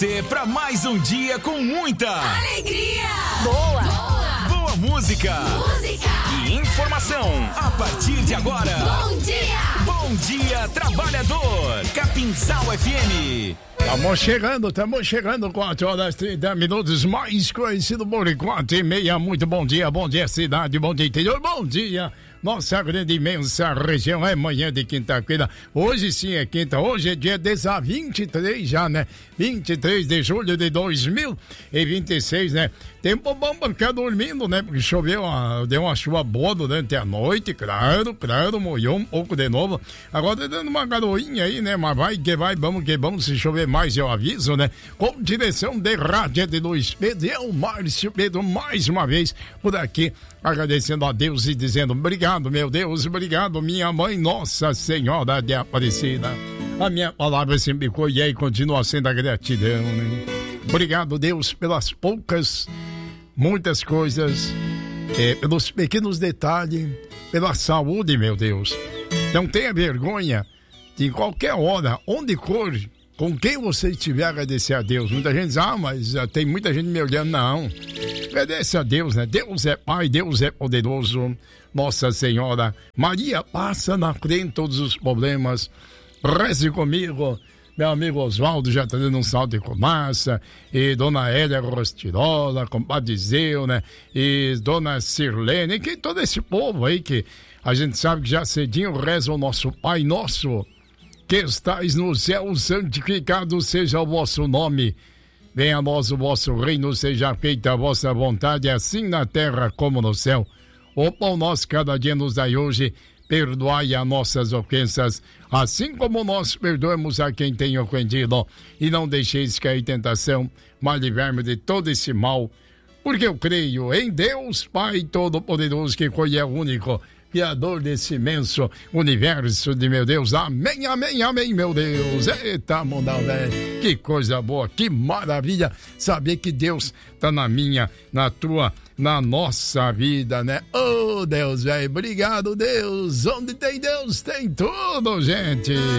Para mais um dia com muita alegria, boa música e informação. A partir de agora, Bom Dia Trabalhador, Capinzal FM. Estamos chegando, 4 horas 30 minutos, mais conhecido por 4h30. Muito bom dia cidade, bom dia interior, bom dia nossa grande imensa região. É manhã de quinta-feira, hoje sim é quinta, hoje é dia 23 já, né? 23 de julho de 2026, né? Tempo bom pra ficar dormindo, né? Porque choveu, deu uma chuva boa durante a noite, claro, molhou um pouco de novo. Agora tá dando uma garoinha aí, né? Mas vai que vai, vamos que vamos, se chover mais eu aviso, né? Com direção de rádio de Luiz Pedro, e o Márcio Pedro mais uma vez por aqui, agradecendo a Deus e dizendo obrigado, meu Deus, obrigado, minha mãe, Nossa Senhora de Aparecida. A minha palavra sempre foi e aí continua sendo a gratidão, né? Obrigado, Deus, pelas muitas coisas, pelos pequenos detalhes, pela saúde, meu Deus. Não tenha vergonha de qualquer hora, onde for, com quem você estiver, agradecer a Deus. Muita gente diz, mas tem muita gente me olhando. Não, agradece a Deus, né? Deus é Pai, Deus é poderoso. Nossa Senhora, Maria passa na frente todos os problemas. Reze comigo. Meu amigo Oswaldo já tá dando um salto de fumaça, e Dona Hélia Rostirola, compadre Zeu, né? E Dona Sirlene, que todo esse povo aí que a gente sabe que já cedinho reza o nosso Pai Nosso, que estais no céu, santificado seja o vosso nome. Venha a nós o vosso reino, seja feita a vossa vontade, assim na terra como no céu. O pão nosso cada dia nos dai hoje. Perdoai as nossas ofensas, assim como nós perdoamos a quem tem ofendido. E não deixeis cair em tentação, mas livrai-me de todo esse mal. Porque eu creio em Deus, Pai Todo-Poderoso, que foi o único Criador desse imenso universo de meu Deus. Amém, amém, amém, meu Deus. Eita, mundão, velho. Que coisa boa, que maravilha saber que Deus tá na minha, na tua, na nossa vida, né? Oh, Deus, velho. Obrigado, Deus. Onde tem Deus, tem tudo, gente.